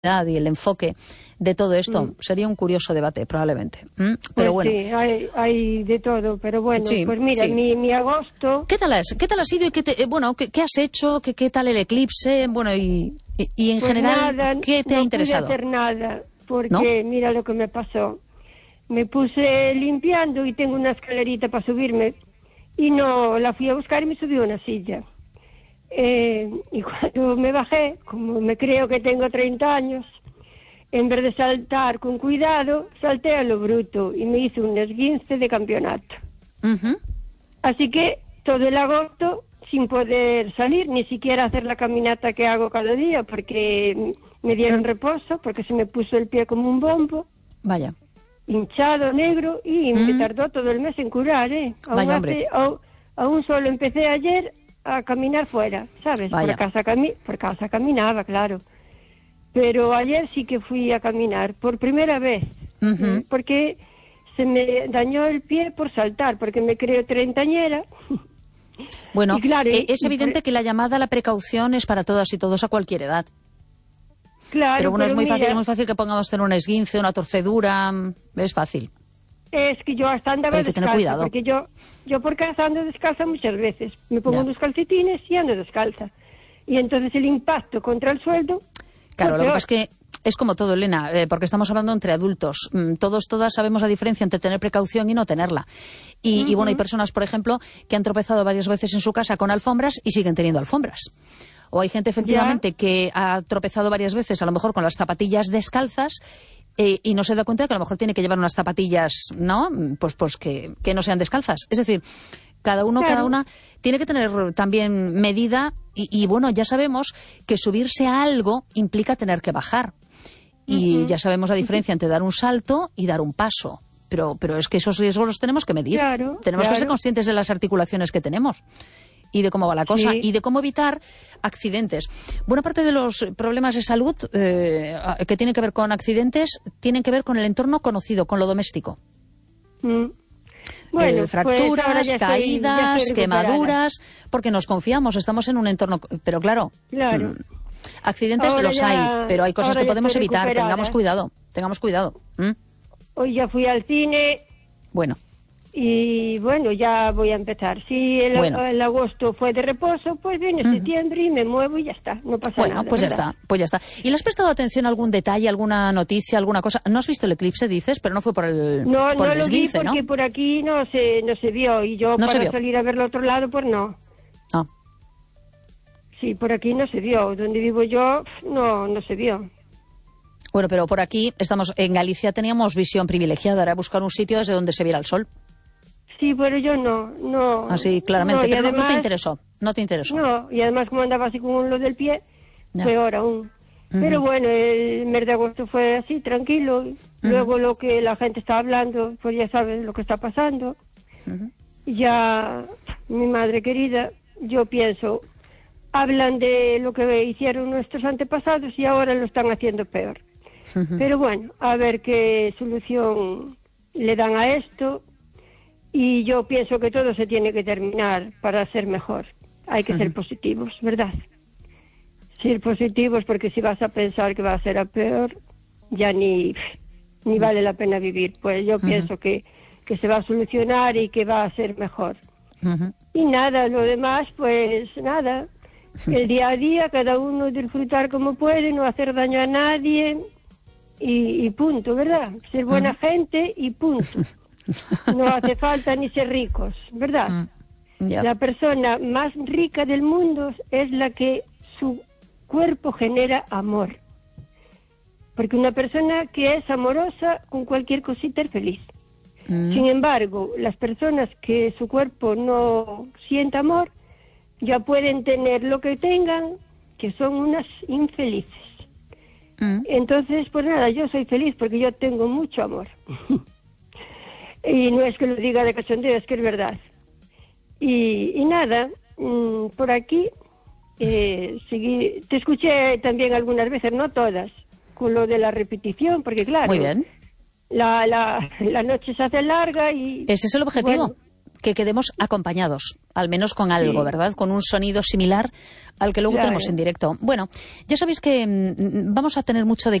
y el enfoque de todo esto sería un curioso debate, probablemente. Pero pues bueno. Sí, hay de todo, pero bueno, sí, pues mira, sí. mi agosto... ¿Qué tal ha sido y qué has hecho? ¿Qué tal el eclipse? Bueno, y en Pues general, nada, ¿qué te ha interesado? No pude hacer nada, porque ¿No? mira lo que me pasó. Me puse limpiando y tengo una escalerita para subirme, y no la fui a buscar y me subí a una silla. Y cuando me bajé, como me creo que tengo 30 años, en vez de saltar con cuidado, salté a lo bruto y me hice un esguince de campeonato. Así que todo el agosto sin poder salir, ni siquiera hacer la caminata que hago cada día, porque me dieron reposo, porque se me puso el pie como un bombo. Vaya. Hinchado, negro, y me tardó todo el mes en curar, Vaya, hombre. Aún solo empecé ayer a caminar fuera, ¿sabes? Vaya. Por casa caminaba, claro. Pero ayer sí que fui a caminar, por primera vez, porque se me dañó el pie por saltar, porque me creo treintañera. Bueno, y claro, es evidente que la llamada a la precaución es para todas y todos a cualquier edad. Claro, pero bueno, es muy mira, fácil que pongamos tener un esguince, una torcedura, es fácil. Es que yo hasta andaba pero hay que tener descalza, cuidado. porque yo por casa ando descalza muchas veces. Me pongo unos calcetines y ando descalza. Y entonces el impacto contra el suelo... Claro, lo que pasa es que es como todo, Elena, porque estamos hablando entre adultos. Todas sabemos la diferencia entre tener precaución y no tenerla. Y bueno, hay personas, por ejemplo, que han tropezado varias veces en su casa con alfombras y siguen teniendo alfombras. O hay gente, efectivamente, que ha tropezado varias veces, a lo mejor con las zapatillas descalzas, y no se da cuenta de que a lo mejor tiene que llevar unas zapatillas, ¿no? Pues que no sean descalzas. Es decir, cada una tiene que tener también medida y bueno, ya sabemos que subirse a algo implica tener que bajar. Y ya sabemos la diferencia entre dar un salto y dar un paso. Pero es que esos riesgos los tenemos que medir. Tenemos que ser conscientes de las articulaciones que tenemos y de cómo va la cosa y de cómo evitar accidentes. Buena parte de los problemas de salud que tienen que ver con accidentes tienen que ver con el entorno conocido, con lo doméstico. Bueno, fracturas, pues caídas, quemaduras, porque nos confiamos, estamos en un entorno... Pero claro, accidentes ahora los hay, pero hay cosas que podemos evitar. Tengamos cuidado. Hoy ya fui al cine. Bueno. Y bueno, ya voy a empezar. Si el agosto fue de reposo, pues viene septiembre y me muevo y ya está, no pasa nada. Bueno, pues ya está. ¿Y le has prestado atención a algún detalle, alguna noticia, alguna cosa? ¿No has visto el eclipse, dices? Pero no fue por el No el lo vi esguince, porque por aquí no se vio y yo para salir a ver al otro lado, pues no. Ah. Sí, por aquí no se vio. Donde vivo yo, no se vio. Bueno, pero por aquí, en Galicia teníamos visión privilegiada, era buscar un sitio desde donde se viera el sol. Sí, pero yo no. Así, claramente, pero además, no te interesó. No, y además como andaba así con lo del pie, peor aún. Pero bueno, el mes de agosto fue así, tranquilo. Luego lo que la gente está hablando, pues ya saben lo que está pasando. Ya, mi madre querida, yo pienso, hablan de lo que hicieron nuestros antepasados y ahora lo están haciendo peor. Pero bueno, a ver qué solución le dan a esto. Y yo pienso que todo se tiene que terminar para ser mejor. Hay que ser positivos, ¿verdad? Ser positivos, porque si vas a pensar que va a ser a peor, ya ni vale la pena vivir. Pues yo pienso que se va a solucionar y que va a ser mejor. Y nada, lo demás, pues nada. El día a día, cada uno disfrutar como puede, no hacer daño a nadie y punto, ¿verdad? Ser buena gente y punto. No hace falta ni ser ricos, ¿verdad? La persona más rica del mundo es la que su cuerpo genera amor. Porque una persona que es amorosa, con cualquier cosita es feliz. Sin embargo, las personas que su cuerpo no siente amor, ya pueden tener lo que tengan, que son unas infelices. Entonces, pues nada, yo soy feliz porque yo tengo mucho amor. Y no es que lo diga de cachondeo, es que es verdad. Y nada, por aquí, te escuché también algunas veces, no todas, con lo de la repetición, porque claro, muy bien. La noche se hace larga y... Ese es el objetivo, que quedemos acompañados, al menos con algo, ¿verdad? Con un sonido similar al que luego Claro. tenemos en directo. Bueno, ya sabéis que vamos a tener mucho de